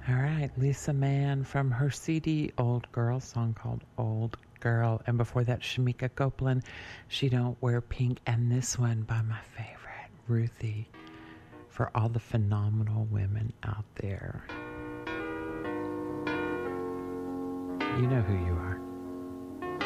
All right, Lisa Mann from her CD Old Girl, song called Old Girl. And before that, Shamika Copeland, She Don't Wear Pink. And this one by my favorite, Ruthie, for all the phenomenal women out there. You know who you are.